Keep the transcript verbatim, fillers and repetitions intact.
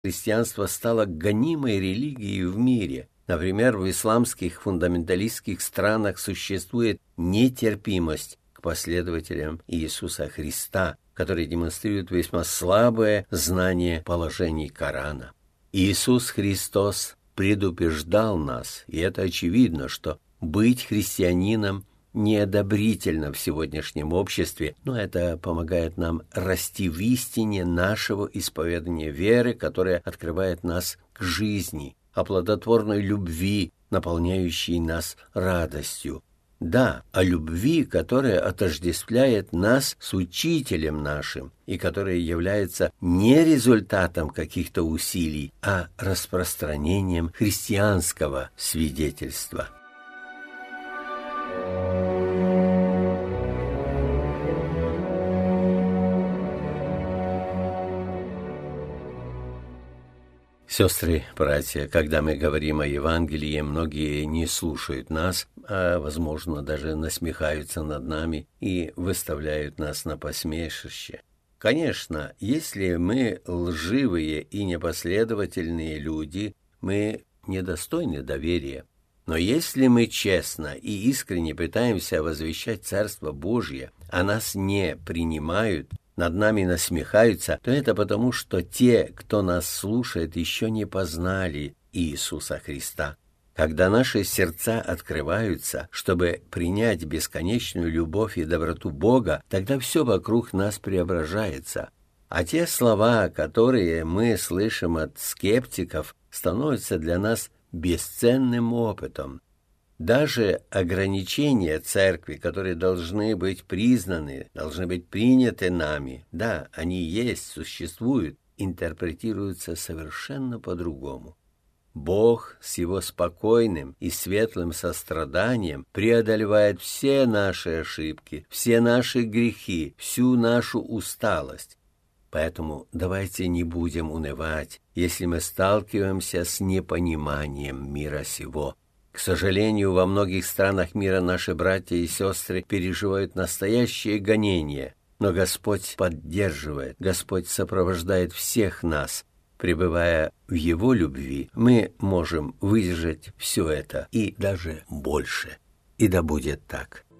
христианство стало гонимой религией в мире. Например, в исламских фундаменталистских странах существует нетерпимость к последователям Иисуса Христа, которые демонстрируют весьма слабое знание положений Корана. Иисус Христос предупреждал нас, и это очевидно, что быть христианином неодобрительно в сегодняшнем обществе, но это помогает нам расти в истине нашего исповедания веры, которая открывает нас к жизни, о плодотворной любви, наполняющей нас радостью. Да, о любви, которая отождествляет нас с Учителем нашим и которая является не результатом каких-то усилий, а распространением христианского свидетельства. Сестры, братья, когда мы говорим о Евангелии, многие не слушают нас, а, возможно, даже насмехаются над нами и выставляют нас на посмешище. Конечно, если мы лживые и непоследовательные люди, мы недостойны доверия. Но если мы честно и искренне пытаемся возвещать Царство Божье, а нас не принимают, над нами насмехаются, то это потому, что те, кто нас слушает, еще не познали Иисуса Христа. Когда наши сердца открываются, чтобы принять бесконечную любовь и доброту Бога, тогда все вокруг нас преображается. А те слова, которые мы слышим от скептиков, становятся для нас бесценным опытом. Даже ограничения церкви, которые должны быть признаны, должны быть приняты нами, да, они есть, существуют, интерпретируются совершенно по-другому. Бог с его спокойным и светлым состраданием преодолевает все наши ошибки, все наши грехи, всю нашу усталость. Поэтому давайте не будем унывать, если мы сталкиваемся с непониманием мира сего. К сожалению, во многих странах мира наши братья и сестры переживают настоящее гонение, но Господь поддерживает, Господь сопровождает всех нас. Пребывая в Его любви, мы можем выдержать все это и даже больше. И да будет так.